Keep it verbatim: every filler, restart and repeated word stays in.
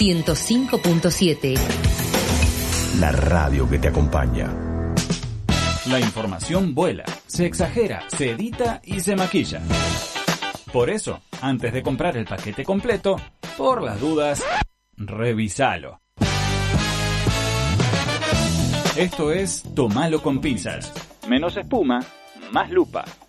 ciento cinco punto siete. La radio que te acompaña. La información vuela, se exagera, se edita y se maquilla. Por eso, antes de comprar el paquete completo, por las dudas, revisalo. Esto es Tomalo con pinzas. Menos espuma, más lupa.